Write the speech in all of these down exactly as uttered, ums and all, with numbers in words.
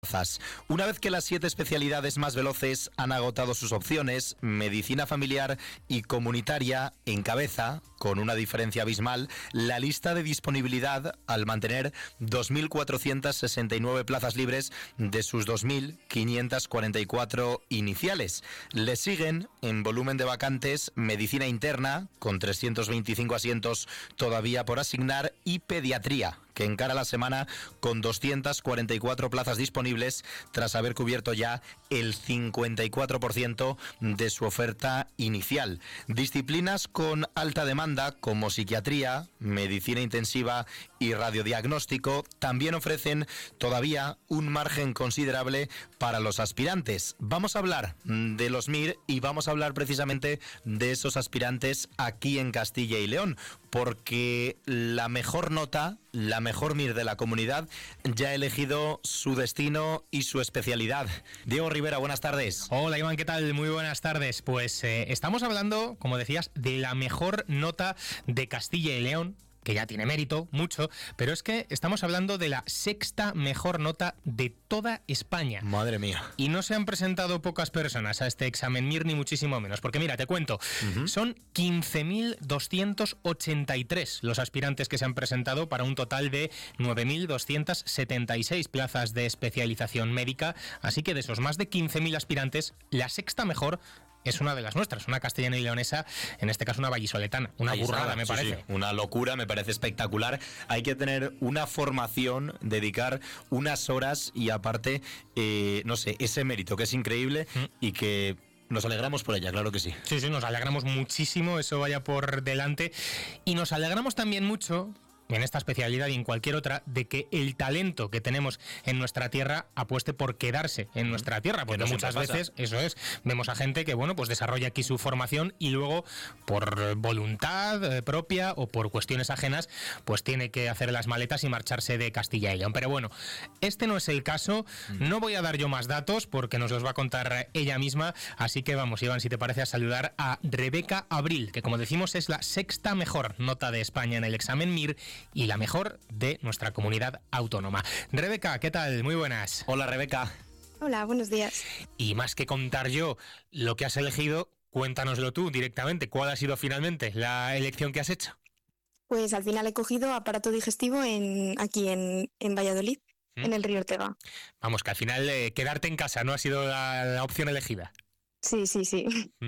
Una vez que las siete especialidades más veloces han agotado sus opciones, medicina familiar y comunitaria encabeza, con una diferencia abismal, la lista de disponibilidad al mantener dos mil cuatrocientas sesenta y nueve plazas libres de sus dos mil quinientas cuarenta y cuatro iniciales. Le siguen en volumen de vacantes medicina interna, con trescientos veinticinco asientos todavía por asignar, y pediatría, que encara la semana con doscientas cuarenta y cuatro plazas disponibles tras haber cubierto ya el cincuenta y cuatro por ciento de su oferta inicial. Disciplinas con alta demanda como psiquiatría, medicina intensiva y radiodiagnóstico también ofrecen todavía un margen considerable para los aspirantes. Vamos a hablar de los M I R y vamos a hablar precisamente de esos aspirantes aquí en Castilla y León, porque la mejor nota, la mejor M I R de la comunidad ya ha elegido su destino y su especialidad. Diego Rivera, buenas tardes. Hola Iván, ¿qué tal? Muy buenas tardes. Pues eh, estamos hablando, como decías, de la mejor nota de Castilla y León, que ya tiene mérito, mucho, pero es que estamos hablando de la sexta mejor nota de toda España. Madre mía. Y no se han presentado pocas personas a este examen M I R, ni muchísimo menos, porque mira, te cuento, uh-huh. son quince mil doscientos ochenta y tres los aspirantes que se han presentado para un total de nueve mil doscientas setenta y seis plazas de especialización médica, así que de esos más de quince mil aspirantes, la sexta mejor es una de las nuestras, una castellana y leonesa, en este caso una vallisoletana. Una Ahí burrada, está, me sí, parece. Sí, una locura, me parece espectacular. Hay que tener una formación, dedicar unas horas y aparte, eh, no sé, ese mérito que es increíble ¿Mm? y que nos alegramos por ella, claro que sí. Sí, sí, nos alegramos muchísimo, eso vaya por delante. Y nos alegramos también mucho, en esta especialidad y en cualquier otra, de que el talento que tenemos en nuestra tierra apueste por quedarse en nuestra tierra, porque no muchas veces, eso es, vemos a gente que, bueno, pues desarrolla aquí su formación y luego, por voluntad propia o por cuestiones ajenas, pues tiene que hacer las maletas y marcharse de Castilla y León. Pero bueno, este no es el caso, no voy a dar yo más datos porque nos los va a contar ella misma, así que vamos, Iván, si te parece, a saludar a Rebeca Abril, que como decimos es la sexta mejor nota de España en el examen M I R y la mejor de nuestra comunidad autónoma. Rebeca, ¿qué tal? Muy buenas. Hola, Rebeca. Hola, buenos días. Y más que contar yo lo que has elegido, cuéntanoslo tú directamente. ¿Cuál ha sido finalmente la elección que has hecho? Pues al final he cogido aparato digestivo en aquí en, en Valladolid, ¿Mm? en el Río Ortega. Vamos, que al final eh, quedarte en casa no ha sido la, la opción elegida. Sí, sí, sí.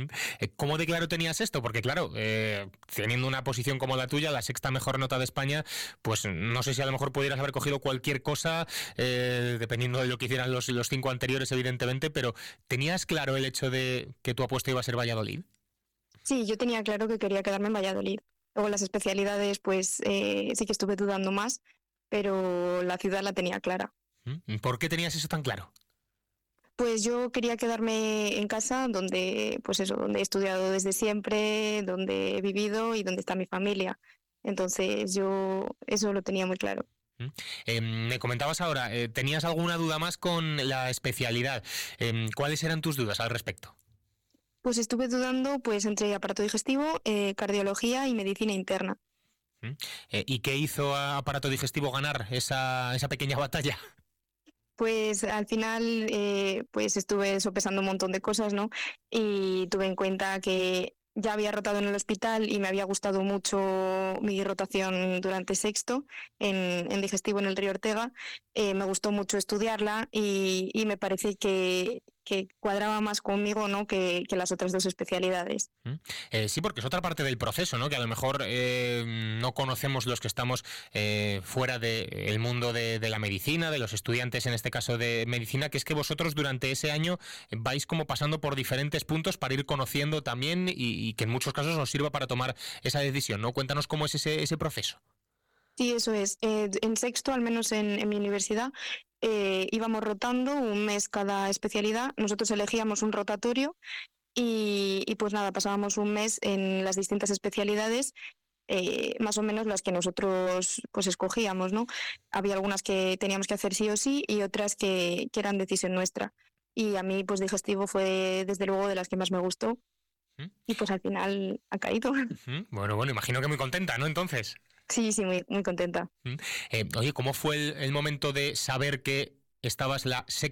¿Cómo de claro tenías esto? Porque claro, eh, teniendo una posición como la tuya, la sexta mejor nota de España, pues no sé si a lo mejor pudieras haber cogido cualquier cosa, eh, dependiendo de lo que hicieran los, los cinco anteriores, evidentemente, pero ¿tenías claro el hecho de que tu apuesta iba a ser Valladolid? Sí, yo tenía claro que quería quedarme en Valladolid. Luego las especialidades, pues eh, sí que estuve dudando más, pero la ciudad la tenía clara. ¿Por qué tenías eso tan claro? Pues yo quería quedarme en casa donde, pues eso, donde he estudiado desde siempre, donde he vivido y donde está mi familia. Entonces yo eso lo tenía muy claro. Eh, me comentabas ahora, eh, ¿tenías alguna duda más con la especialidad? Eh, ¿Cuáles eran tus dudas al respecto? Pues estuve dudando pues entre aparato digestivo, eh, cardiología y medicina interna. Eh, ¿Y qué hizo a aparato digestivo ganar esa, esa pequeña batalla? Pues al final eh, pues estuve sopesando un montón de cosas, ¿no? Y tuve en cuenta que ya había rotado en el hospital y me había gustado mucho mi rotación durante sexto en, en digestivo en el Río Ortega. Eh, me gustó mucho estudiarla y, y me parece que, que cuadraba más conmigo, ¿no? que, que las otras dos especialidades. Eh, sí, porque es otra parte del proceso, ¿no? Que a lo mejor eh, no conocemos los que estamos eh, fuera del mundo de, de la medicina, de los estudiantes en este caso de medicina, que es que vosotros durante ese año vais como pasando por diferentes puntos para ir conociendo también y, y que en muchos casos os sirva para tomar esa decisión, ¿no? Cuéntanos cómo es ese, ese proceso. Sí, eso es. Eh, en sexto, al menos en, en mi universidad, eh, íbamos rotando un mes cada especialidad. Nosotros elegíamos un rotatorio y, y pues nada, pasábamos un mes en las distintas especialidades, eh, más o menos las que nosotros pues escogíamos, ¿no? Había algunas que teníamos que hacer sí o sí y otras que, que eran decisión nuestra. Y a mí pues digestivo fue desde luego de las que más me gustó y pues al final ha caído. Bueno, bueno, imagino que muy contenta, ¿no? Entonces... Sí, sí, muy, muy contenta. Eh, oye, ¿cómo fue el, el momento de saber que estabas la sexta